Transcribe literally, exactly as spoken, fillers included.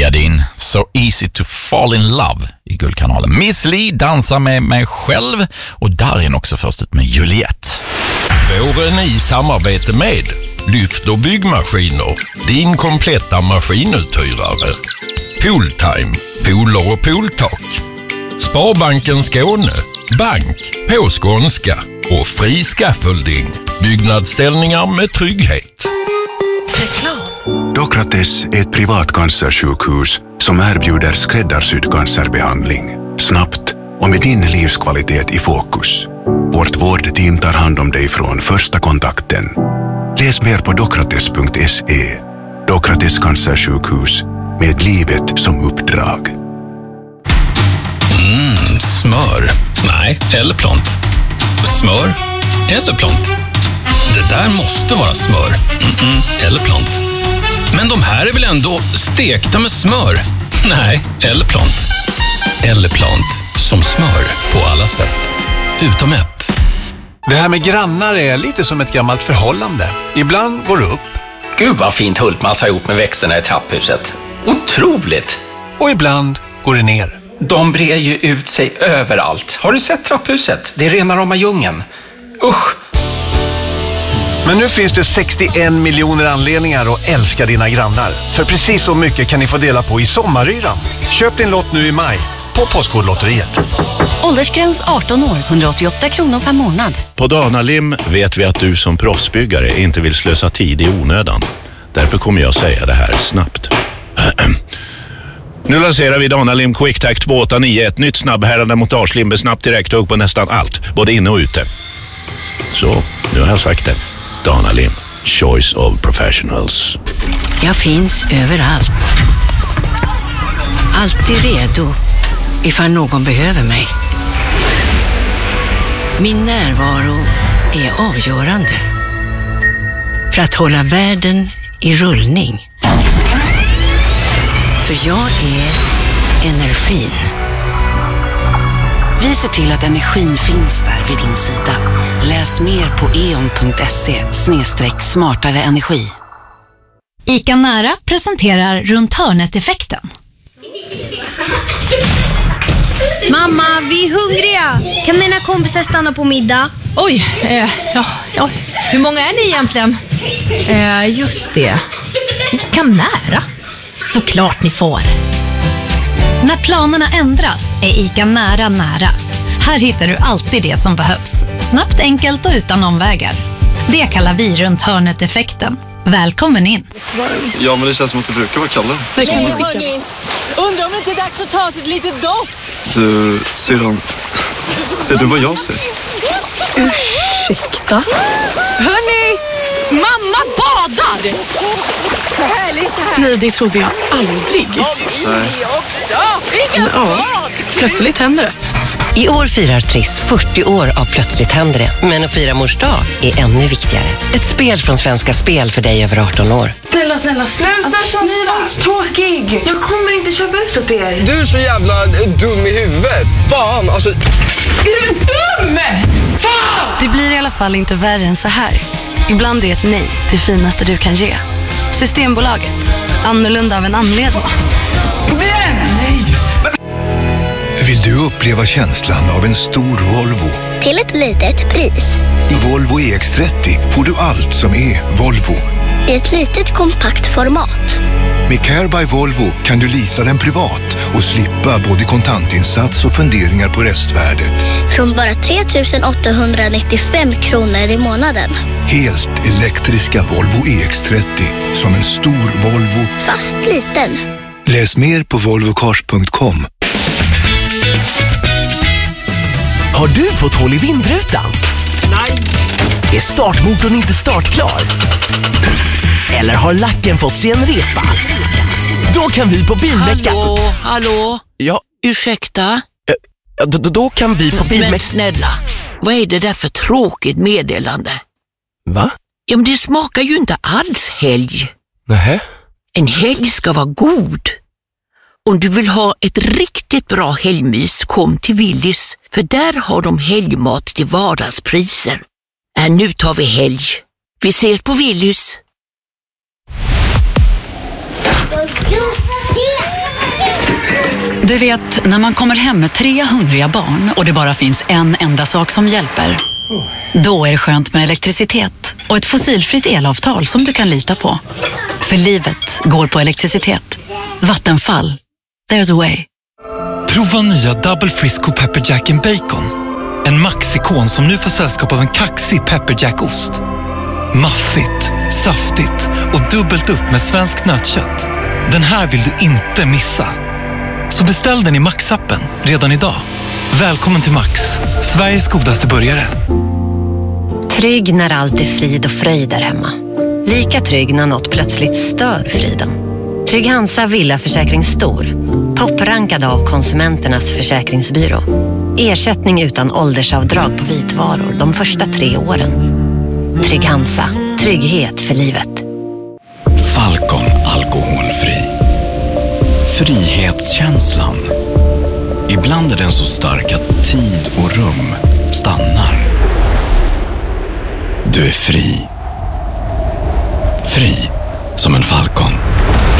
Gardin, So Easy to Fall in Love i Guldkanalen. Miss Li dansar med mig själv och Darin också först ut med Juliette. Våren i samarbete med Lyft och byggmaskiner, din kompletta maskinuthyrare. Pooltime, pooler och pooltak. Sparbanken Skåne, bank på skånska och fri scaffolding. Byggnadsställningar med trygghet. Dokrates är ett privat cancersjukhus som erbjuder skräddarsydd cancerbehandling. Snabbt och med din livskvalitet i fokus. Vårt vårdteam tar hand om dig från första kontakten. Läs mer på dokrates punkt se. Dokrates cancersjukhus med livet som uppdrag. Mm, smör. Nej, eller plont. Smör eller plont. Det där måste vara smör. Mm-mm, eller plont. Men de här är väl ändå stekta med smör? Nej, eller plont. Eller plont. Som smör på alla sätt. Utom ett. Det här med grannar är lite som ett gammalt förhållande. Ibland går det upp. Gud vad fint Hultmans har gjort med växterna i trapphuset. Otroligt! Och ibland går det ner. De brer ju ut sig överallt. Har du sett trapphuset? Det är rena rama djungeln. Usch! Men nu finns det sextioen miljoner anledningar att älska dina grannar. För precis så mycket kan ni få dela på i sommaryran. Köp din lott nu i maj på Postkodlotteriet. Åldersgräns arton år, hundraåttioåtta kronor per månad. På Danalim vet vi att du som proffsbyggare inte vill slösa tid i onödan. Därför kommer jag säga det här snabbt. Nu lanserar vi Danalim QuickTac två åtta nio, ett nytt snabbhärande montagelim med snabbt direkthugg på nästan allt, både inne och ute. Så, nu har jag sagt det. Danalim, choice of professionals. Jag finns överallt. Alltid redo ifall någon behöver mig. Min närvaro är avgörande för att hålla världen i rullning. För jag är energin. Vi ser till att energin finns där vid din sida. Läs mer på eon punkt se snedstreck smartare energi. ICA Nära presenterar runt hörnet-effekten. Mamma, vi är hungriga. Kan mina kompisar stanna på middag? Oj, eh, ja, ja. Hur många är ni egentligen? Eh, just det. ICA Nära. Såklart ni får. När planerna ändras är ICA Nära nära. Här hittar du alltid det som behövs. Snabbt, enkelt och utan omvägar. Det kallar vi runt hörnet-effekten. Välkommen in. Ja, men det känns som att det brukar vara kallare. Nej, hörni. Undrar om det inte är dags att ta sig ett litet dopp. Du, syrran, ser du vad jag ser? Ursäkta? Hörni, mamma badar! Härligt här. Nej, det trodde jag aldrig. Nej. Men, ja, plötsligt händer det. I år firar Triss fyrtio år av Plötsligt händer det. Men att fira mors dag är ännu viktigare. Ett spel från Svenska Spel för dig över arton år. Snälla, snälla, sluta köpa. Ni var så tråkig. Jag kommer inte köpa ut åt er. Du är så jävla dum i huvudet. Fan, alltså... Är du dum? Fan! Det blir i alla fall inte värre än så här. Ibland är ett nej det finaste du kan ge. Systembolaget. Annorlunda av en anledning. Kom igen! Nej! Vill du uppleva känslan av en stor Volvo? Till ett litet pris. I Volvo E X trettio får du allt som är Volvo. I ett litet kompakt format. Med Care by Volvo kan du leasa den privat och slippa både kontantinsats och funderingar på restvärdet. Från bara tre tusen åttahundranittiofem kronor i månaden. Helt elektriska Volvo E X trettio som en stor Volvo. Fast liten. Läs mer på volvo cars punkt com. Har du fått hål i vindrutan? Nej. Är startmotorn inte startklar? Eller har lacken fått sig en repa? Då kan vi på Bilmecka... Hallå, hallå? Ja? Ursäkta? Ja, då, då kan vi på Bilmecka... Men snälla, vad är det där för tråkigt meddelande? Va? Ja, men det smakar ju inte alls helg. Nähä? En helg ska vara god. Om du vill ha ett riktigt bra helgmys, kom till Willys. För där har de helgmat till vardagspriser. Äh, nu tar vi helg. Vi ses på Willys. Jo, det Du vet, när man kommer hem med tre hungriga barn och det bara finns en enda sak som hjälper. Då är det skönt med elektricitet och ett fossilfritt elavtal som du kan lita på. För livet går på elektricitet. Vattenfall. There's a way. Prova nya Double Frisco Pepper Jack and Bacon. En maxikon som nu får sällskap av en kaxig Pepper Jack-ost. Maffigt, saftigt och dubbelt upp med svensk nötkött. Den här vill du inte missa. Så beställ den i Max-appen redan idag. Välkommen till Max, Sveriges godaste burgare. Trygg när allt är frid och fröjd där hemma. Lika trygg när något plötsligt stör friden. Trygg Hansa Villaförsäkring Stor. Topprankad av Konsumenternas försäkringsbyrå. Ersättning utan åldersavdrag på vitvaror de första tre åren. Trygg Hansa. Trygghet för livet. Falcon alkoholfri. Frihetskänslan. Ibland är den så stark att tid och rum stannar. Du är fri. Fri som en falcon.